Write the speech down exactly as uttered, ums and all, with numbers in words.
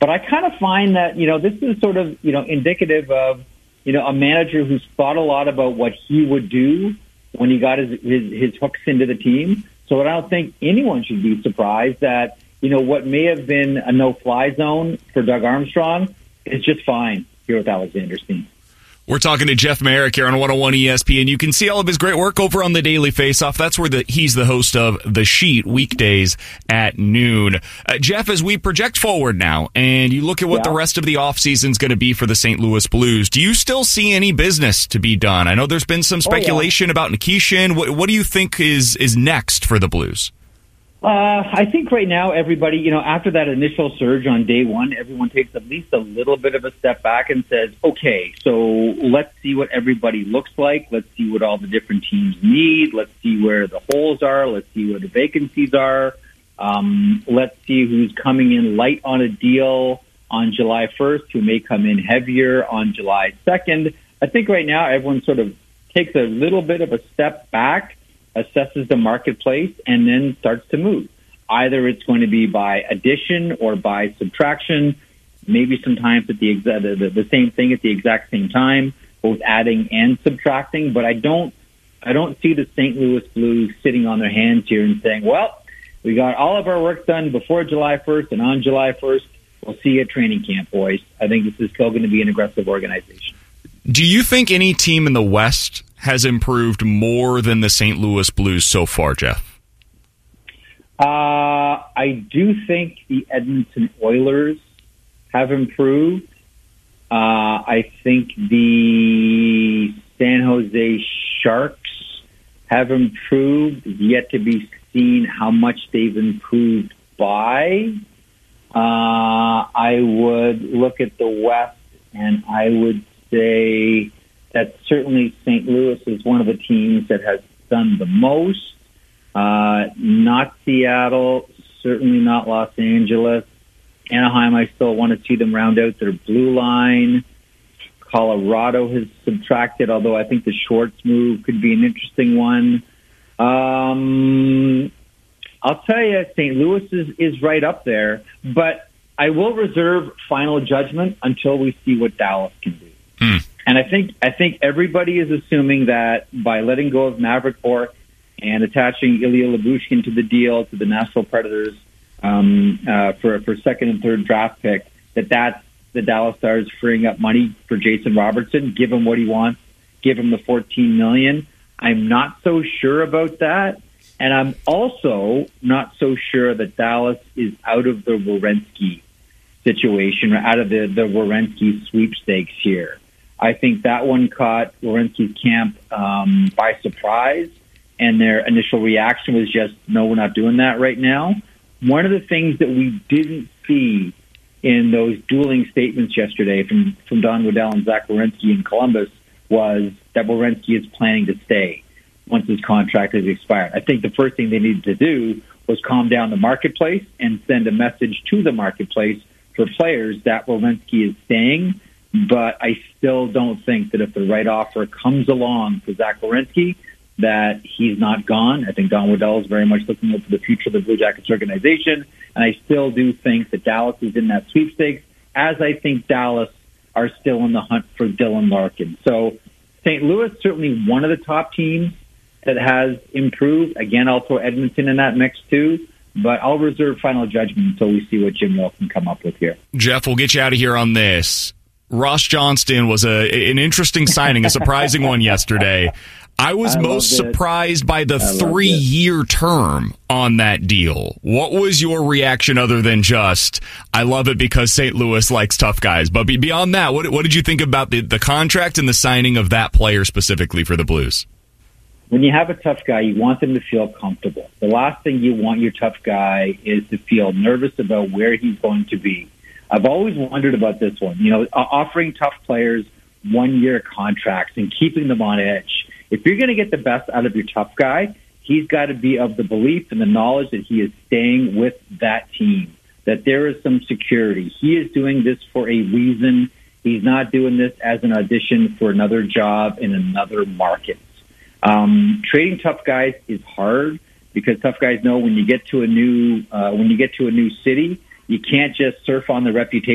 But I kind of find that, you know, this is sort of, you know, indicative of, you know, a manager who's thought a lot about what he would do when he got his, his, his hooks into the team. So I don't think anyone should be surprised that, you know, what may have been a no-fly zone for Doug Armstrong is just fine here with Alexander Steen. We're talking to Jeff Marek here on one oh one E S P N. You can see all of his great work over on the Daily Faceoff. That's where the, he's the host of The Sheet, weekdays at noon. Uh, Jeff, as we project forward now, and you look at what yeah. the rest of the offseason is going to be for the Saint Louis Blues, do you still see any business to be done? I know there's been some speculation oh, yeah. about Nikishin. What, what do you think is, is next for the Blues? Uh, I think right now everybody, you know, after that initial surge on day one, everyone takes at least a little bit of a step back and says, okay, so let's see what everybody looks like. Let's see what all the different teams need. Let's see where the holes are. Let's see where the vacancies are. Um, let's see who's coming in light on a deal on July first, who may come in heavier on July second. I think right now everyone sort of takes a little bit of a step back, assesses the marketplace, and then starts to move. Either it's going to be by addition or by subtraction, maybe sometimes at the, exa- the, the same thing at the exact same time, both adding and subtracting. But I don't, I don't see the Saint Louis Blues sitting on their hands here and saying, well, we got all of our work done before July first, and on July first, we'll see you at training camp, boys. I think this is still going to be an aggressive organization. Do you think any team in the West has improved more than the Saint Louis Blues so far, Jeff? Uh, I do think the Edmonton Oilers have improved. Uh, I think the San Jose Sharks have improved. Yet to be seen how much they've improved by. Uh, I would look at the West and I would say that certainly Saint Louis is one of the teams that has done the most. Uh, not Seattle, certainly not Los Angeles. Anaheim, I still want to see them round out their blue line. Colorado has subtracted, although I think the Schwartz move could be an interesting one. Um, I'll tell you, Saint Louis is, is right up there, but I will reserve final judgment until we see what Dallas can do. Hmm. And I think I think everybody is assuming that by letting go of Maverick Bourque and attaching Ilya Lyubushkin to the deal to the Nashville Predators um, uh, for for second and third draft pick, that that's the Dallas Stars freeing up money for Jason Robertson, give him what he wants, give him the fourteen million dollars. I'm not so sure about that, and I'm also not so sure that Dallas is out of the Werenski situation or out of the the Werenski sweepstakes here. I think that one caught Werenski's camp um, by surprise, and their initial reaction was just, no, we're not doing that right now. One of the things that we didn't see in those dueling statements yesterday from, from Don Waddell and Zach Werenski in Columbus was that Werenski is planning to stay once his contract has expired. I think the first thing they needed to do was calm down the marketplace and send a message to the marketplace for players that Werenski is staying. But I still don't think that if the right offer comes along for Zach Werenski, that he's not gone. I think Don Waddell is very much looking up for the future of the Blue Jackets organization. And I still do think that Dallas is in that sweepstakes, as I think Dallas are still in the hunt for Dylan Larkin. So Saint Louis, certainly one of the top teams that has improved. Again, I'll throw Edmonton in that mix too. But I'll reserve final judgment until we see what Jim Nill can come up with here. Jeff, we'll get you out of here on this. Ross Johnston was a an interesting signing, a surprising one yesterday. I was I most surprised by the three-year term on that deal. What was your reaction other than just, I love it because Saint Louis likes tough guys? But beyond that, what, what did you think about the, the contract and the signing of that player specifically for the Blues? When you have a tough guy, you want them to feel comfortable. The last thing you want your tough guy is to feel nervous about where he's going to be. I've always wondered about this one. You know, offering tough players one-year contracts and keeping them on edge. If you're going to get the best out of your tough guy, he's got to be of the belief and the knowledge that he is staying with that team, that there is some security. He is doing this for a reason. He's not doing this as an audition for another job in another market. Um, trading tough guys is hard because tough guys know when you get to a new uh, when you get to a new city, you can't just surf on the reputation